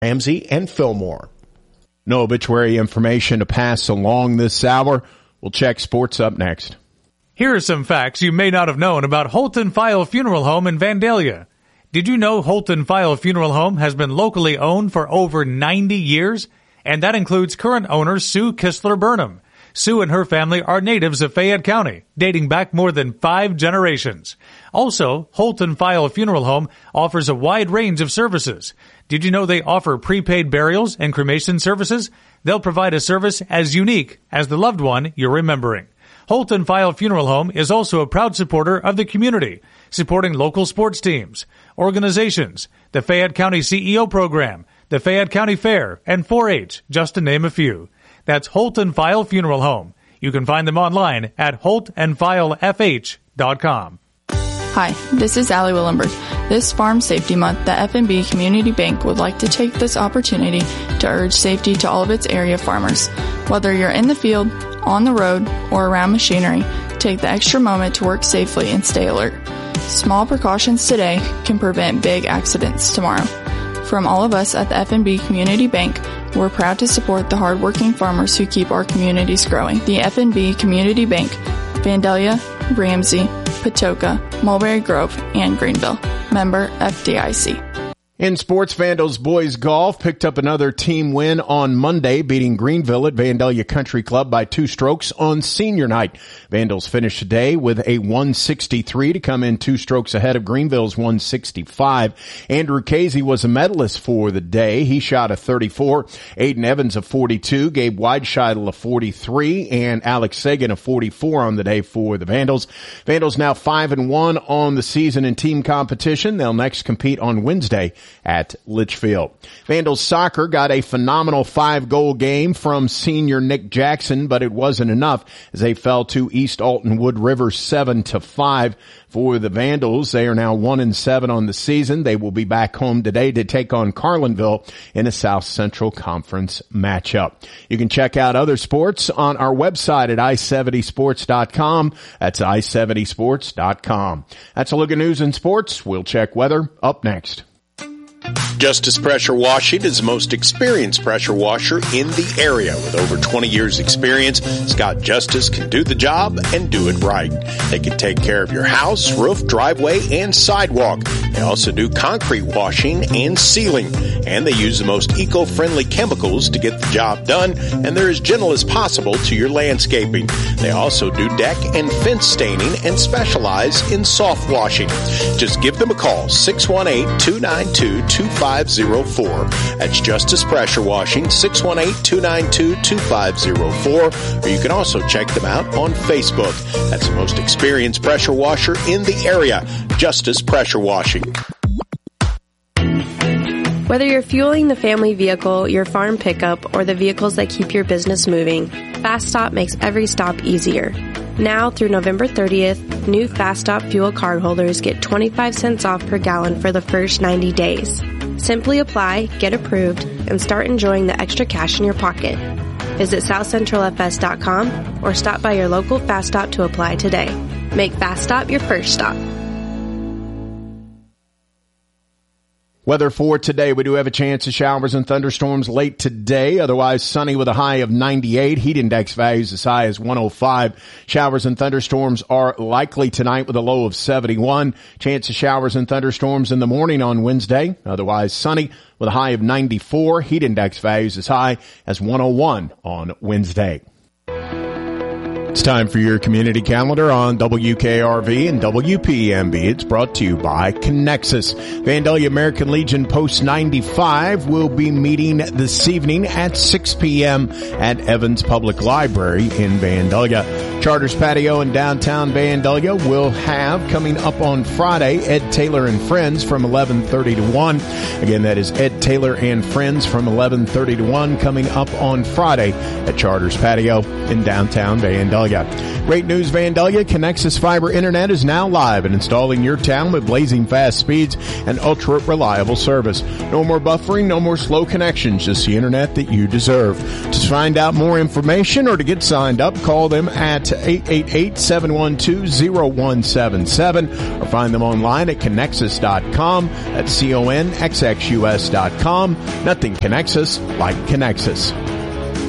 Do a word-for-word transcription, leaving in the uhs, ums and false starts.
Ramsey and Fillmore. No obituary information to pass along this hour. We'll check sports up next. Here are some facts you may not have known about Holton File Funeral Home in Vandalia. Did you know Holton File Funeral Home has been locally owned for over ninety years? And that includes current owner Sue Kistler Burnham. Sue and her family are natives of Fayette County, dating back more than five generations. Also, Holton File Funeral Home offers a wide range of services. Did you know they offer prepaid burials and cremation services? They'll provide a service as unique as the loved one you're remembering. Holton File Funeral Home is also a proud supporter of the community, supporting local sports teams, organizations, the Fayette County C E O program, the Fayette County Fair, and four H, just to name a few. That's Holton File Funeral Home. You can find them online at holt and file f h dot com. Hi, this is Allie Willenberg. This Farm Safety Month, the F N B Community Bank would like to take this opportunity to urge safety to all of its area farmers. Whether you're in the field, on the road, or around machinery, take the extra moment to work safely and stay alert. Small precautions today can prevent big accidents tomorrow. From all of us at the F N B Community Bank, we're proud to support the hardworking farmers who keep our communities growing. The F N B Community Bank, Vandalia, Ramsey, Patoka, Mulberry Grove, and Greenville. Member F D I C. In sports, Vandals boys golf picked up another team win on Monday, beating Greenville at Vandalia Country Club by two strokes on senior night. Vandals finished today with a one sixty-three to come in two strokes ahead of Greenville's one sixty-five. Andrew Casey was a medalist for the day. He shot a thirty-four. Aiden Evans a forty-two. Gabe Weidscheitel a forty-three. And Alex Sagan a forty-four on the day for the Vandals. Vandals now five and one on the season in team competition. They'll next compete on Wednesday at Litchfield. Vandals soccer got a phenomenal five-goal game from senior Nick Jackson, but it wasn't enough as they fell to East Alton Wood River seven to five. For the Vandals, they are now one and seven on the season. They will be back home today to take on Carlinville in a South Central Conference matchup. You can check out other sports on our website at i seventy sports dot com. That's i seventy sports dot com. That's a look at news and sports. We'll check weather up next. Justice Pressure Washing is the most experienced pressure washer in the area. With over twenty years experience, Scott Justice can do the job and do it right. They can take care of your house, roof, driveway, and sidewalk. They also do concrete washing and sealing. And they use the most eco-friendly chemicals to get the job done, and they're as gentle as possible to your landscaping. They also do deck and fence staining and specialize in soft washing. Just give them a call, six one eight, two nine two, two five zero four. That's Justice Pressure Washing, six one eight, two nine two, two five zero four. Or you can also check them out on Facebook. That's the most experienced pressure washer in the area, Justice Pressure Washing. Whether you're fueling the family vehicle, your farm pickup, or the vehicles that keep your business moving, Fast Stop makes every stop easier. Now through November thirtieth, new Fast Stop fuel cardholders get twenty-five cents off per gallon for the first ninety days. Simply apply, get approved, and start enjoying the extra cash in your pocket. Visit south central f s dot com or stop by your local Fast Stop to apply today. Make Fast Stop your first stop. Weather for today, we do have a chance of showers and thunderstorms late today. Otherwise sunny with a high of ninety-eight. Heat index values as high as one oh five. Showers and thunderstorms are likely tonight with a low of seventy-one. Chance of showers and thunderstorms in the morning on Wednesday. Otherwise sunny with a high of ninety-four. Heat index values as high as one oh one on Wednesday. It's time for your community calendar on W K R V and W P M B. It's brought to you by Connexus. Vandalia American Legion Post ninety-five will be meeting this evening at six p.m. at Evans Public Library in Vandalia. Charters Patio in downtown Vandalia will have, coming up on Friday, Ed Taylor and Friends from eleven thirty to one. Again, that is Ed Taylor and Friends from eleven thirty to one coming up on Friday at Charters Patio in downtown Vandalia. Vandalia. Great news, Vandalia. Connexus Fiber Internet is now live and installed in your town with blazing fast speeds and ultra reliable service. No more buffering, no more slow connections, just the internet that you deserve. To find out more information or to get signed up, call them at eight eight eight, seven one two, zero one seven seven or find them online at Connexus dot com. That's C O N X X U S dot com. Nothing connects us like Connexus.